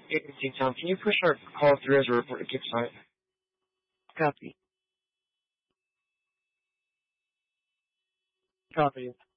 Agency Tom, can you push our call through as a report to keep site? Copy. Copy.